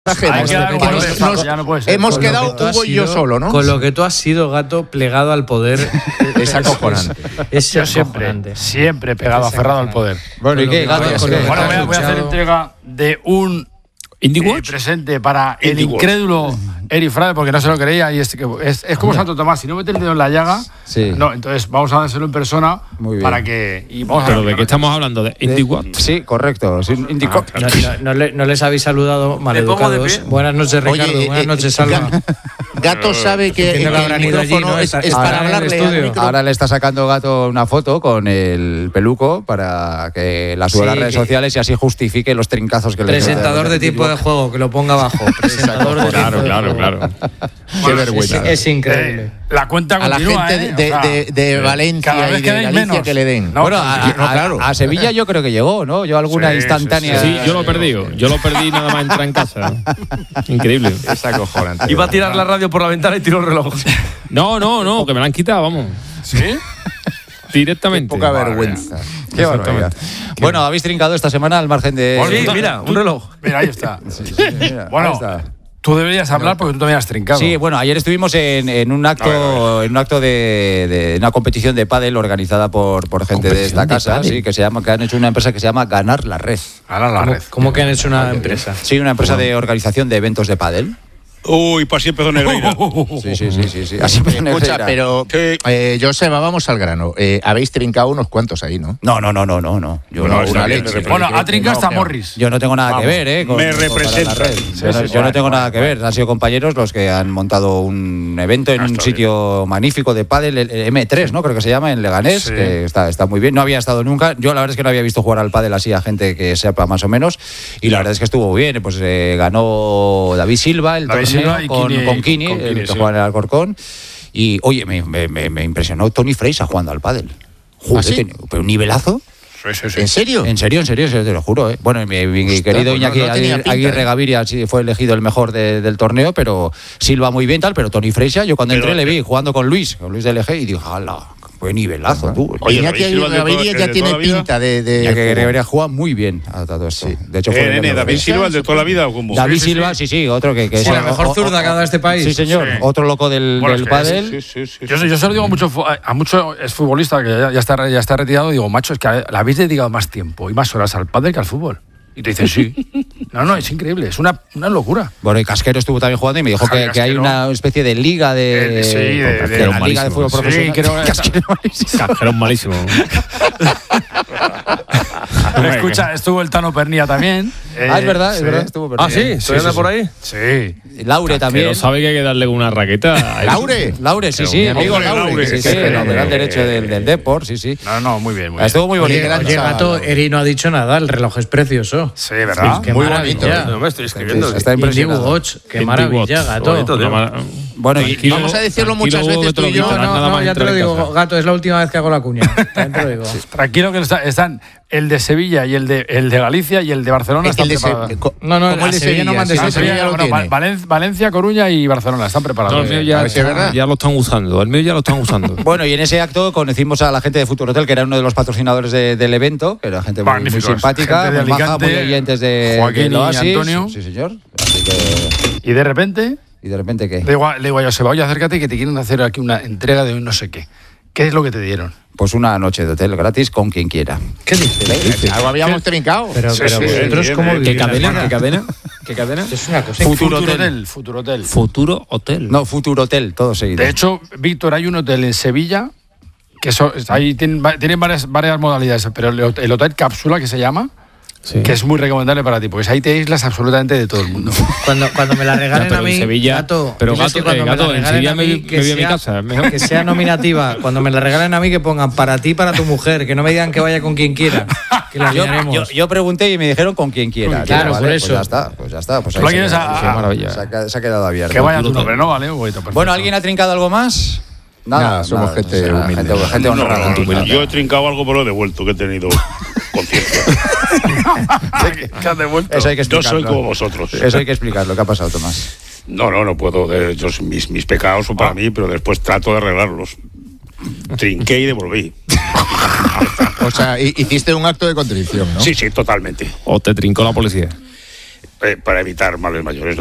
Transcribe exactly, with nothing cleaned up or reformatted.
Hay que dar un nos, golpe, nos, ya no puede ser. hemos Con lo quedado que tú has Hugo y yo sido- solo, ¿no? Con lo que tú has sido, Gato, plegado al poder. Es acojonante. Es Yo siempre, acojonante. siempre pegado, Es aferrado al acojonante. poder. Bueno, ¿y Con qué, lo que- Gato? con lo Sí. que Bueno, has voy a, voy a hacer luchado- entrega de un Indie eh, Watch. presente para el Indie Watch. incrédulo Eri Frade, porque no se lo creía. Y es, que es, es como Santo Tomás, si no mete el dedo en la llaga, Sí. no, entonces vamos a dárselo en persona Muy bien. para que. Y vamos a ¿Pero de ver, qué estamos hablando? ¿De Indie Watch? Sí, correcto. Sí, indicó. No, no- no le- no les habéis saludado maleducados. Buenas noches, Ricardo. Oye, Buenas eh, noches, eh, Salva. Gato sabe que, Entiendo que que el habrán ido allí, micrófono ¿no? es, Está- es estarán para en el hablarle al estudio. micro. Ahora le está sacando Gato una foto con el peluco para que la suba a las Sí, redes que- sociales y así justifique los trincazos que le Presentador de tiempo de juego, que lo ponga abajo. Presentador de Claro, tiempo de claro, juego. claro. Qué vergüenza. Es, es increíble. Eh, la cuenta A la continúa, gente ¿eh? de, O sea, de, de cada Valencia vez y de quedáis Galicia menos. que le den. No, Bueno, a, no, a- claro. a Sevilla yo creo que llegó, ¿no? Yo alguna Sí, instantánea. Sí, yo lo he perdido. Yo lo perdí nada más entrar en casa. Increíble. Es acojonante. Iba a tirar la radio por la ventana y tiró el reloj. No, no, no, que me la han quitado, vamos. ¿Sí? Directamente. Poca vergüenza. Qué barbaridad. Bueno, habéis trincado esta semana al margen de. Bueno, Sí, tú- mira, tú- un reloj. Mira, ahí está. Mira, Bueno, ahí está. tú deberías hablar porque tú también has trincado. Sí, bueno, ayer estuvimos en, en un acto, en un acto de, de una competición de pádel organizada por, por gente de esta ¿Competición de casa, pádel? sí, que se llama, que han hecho una empresa que se llama Ganar la Red. Ahora la red. ¿Cómo que han hecho una empresa? Sí, una empresa de organización de eventos de pádel. Uy, pues así empezó Negreira. Sí, sí, sí, sí, sí. Así empezó Escucha, Negreira. pero, Sí. eh, Joseba, vamos al grano. Eh, habéis trincado unos cuantos ahí, ¿no? No, no, no, no, no, no. Yo Bueno, no, está una bien, leche. me representa. Bueno, ha trincado hasta No, Morris. Yo no tengo nada Vamos. que ver, ¿eh? Con- Me con Ganar la representa. Red. Sí, Yo, no, sí, yo no guay, tengo guay, nada que ver. Han sido compañeros los que han montado un evento en Ah, un está sitio magnífico de pádel, el M tres, ¿no? Creo que se llama, en Leganés, Sí. que está, está muy bien. No había estado nunca. Yo la verdad es que no había visto jugar al pádel así a gente que sepa más o menos. Y la verdad es que estuvo bien. Pues eh, ganó David Silva el David torneo Silva y con, Kini- con Kini, con el Kini, que sí. juega en el Alcorcón. Y oye, me, me- me- me impresionó Tony Freisa jugando al pádel. Joder, ¿Ah, sí? que- pero un nivelazo. Sí, sí, sí. ¿En serio? En serio, en serio, en serio, te lo juro. ¿eh? Bueno, mi, mi Hostia, querido pues no- Iñaki no tenía Aguirre, pinta, Aguirre ¿eh? Gaviria sí fue elegido el mejor de- del torneo, pero Silva muy bien, tal. Pero Tony Freixa, yo cuando Pero- entré le vi jugando con Luis, con Luis del Eje, y digo, ¡hala! Buen nivelazo, tú. Oye, Iñaki David Silva de Gaviria toda- ya de tiene toda la vida. pinta de... de Iñaki Gaviria juega muy bien a todo esto. De hecho, fue Eh, el nene, mejor. David Silva, el de toda la vida o cómo? David Sí, sí, Silva, sí, sí, otro que, que Sí, es la mejor o- o- zurda que ha dado este país. Sí, señor, Sí. otro loco del, Bueno, del es que pádel. Sí, sí, sí. Yo, se- yo se lo digo mucho fu- a mucho exfutbolista que ya, ya está, ya está retirado. Digo, macho, es que le habéis dedicado más tiempo y más horas al pádel que al fútbol. Y te dicen, sí. No, no, es increíble. Es una, una locura. Bueno, y Casquero estuvo también jugando y me dijo Javi que, que hay Casquero. una especie de liga de, Eh, sí, de- de- de la liga de malísimo. fútbol Sí, profesional. creo que- Casquero malísimo. Casquero malísimo. Escucha, estuvo el Tano Pernía también. Eh, Ah, es verdad, es sí. verdad, estuvo Ah, perdido. sí, ¿se anda por ahí? Sí. Laure también. Pero sabe que hay que darle una raqueta. a él. ¿Laure? Laure, sí, Pero sí, mi amigo hombre, Laure, Laure, sí, que sí, es el que- lateral derecho del, del Depor, sí, sí. No, no, muy bien, muy bien. Estuvo muy bonito. Oye, gran Oye, chaval, Gato, Laure. Eri no ha dicho nada, el reloj es precioso. Sí, ¿verdad? Qué Muy maravilla. No me estoy escribiendo. Sí, está Indie impresionado. Watch, qué Indie maravilla, Watch. Gato. Bonito, tío. Una mara- Bueno, y, Tranquilo, vamos a decirlo tranquilo, muchas veces que te lo tú y yo, No, quitarás no, nada no, más ya te entrar lo en digo, casa. Gato, es la última vez que hago la cuña. También te lo digo. Tranquilo que está- están el de Sevilla y el de, el de Galicia y el de Barcelona Es que están el de Se- preparados. co- No, no, como el a de Sevilla no Sevilla, mandes sí, a el Sevilla, Sevilla lo Bueno, tiene. Val- Valen- Valencia, Coruña y Barcelona están No, preparados. el mío A ya, ver si es verdad. ya lo están usando. El mío ya lo están usando. bueno, y en ese acto conocimos a la gente de Futuro Hotel, que era uno de los patrocinadores de- del evento, que era gente muy, muy Magníficos. simpática, Gente de muy maja, Alicante, muy oyentes de, Joaquín del y Oasis. Antonio. Sí, señor. Así que, Y de repente, y de repente, ¿qué? le digo, a- le digo a Joseba, oye, acércate que te quieren hacer aquí una entrega de un no sé qué. ¿Qué es lo que te dieron? Pues una noche de hotel gratis con quien quiera. ¿Qué dices? Algo habíamos trincado. Pero, Sí, pero sí, vosotros, bien, ¿cómo bien. vivís ¿Qué la cadena? vida? ¿Qué cadena? ¿Qué cadena? Es una cosa. Futuro Futuro Hotel. Hotel. Futuro Hotel. Futuro Hotel. No, Futuro Hotel, todo seguido. De hecho, Víctor, hay un hotel en Sevilla que eso, ahí tienen, va- tienen varias, varias modalidades, pero el, hot- el hotel cápsula que se llama, Sí. que es muy recomendable para ti, porque ahí te aíslas absolutamente de todo el mundo. Cuando, cuando me la regalen Ya, pero a mí, en Sevilla- Gato, pero diles Gato, que cuando eh, me la Gato, en regalen Sevilla a me mí, vi- que me vi a mi sea- casa, es mejor. que sea nominativa. Cuando me la regalen a mí, que pongan para ti, para tu mujer, que no me digan que vaya con quien quiera, que la Yo, liaremos. yo- yo pregunté y me dijeron con quien quiera. Claro, Tío, por vale, eso. Pues ya está, pues ya está. Pues ¿Tú ahí la se quieres queda- a- sí, a- maravilla. Se ha, quedado- se ha quedado abierto. Que vaya tu nombre, ¿no? Vale, Huguito, perfecto. Bueno, ¿alguien ha trincado algo más? Nada, somos gente humilde. Gente, gente No, honrada. no, no, humilde. yo he trincado algo, pero lo he devuelto, que he tenido conciencia. ¿Qué has devuelto? Eso hay que Yo explicarlo. soy como vosotros. Eso hay que explicarlo. ¿Qué ha pasado, Tomás? No, no, no puedo. eh, yo- mis, mis pecados son para mí, pero después trato de arreglarlos. Trinqué y devolví. O sea, hi- hiciste un acto de contrición, ¿no? Sí, sí, totalmente. O te trincó la policía. eh, para evitar males mayores.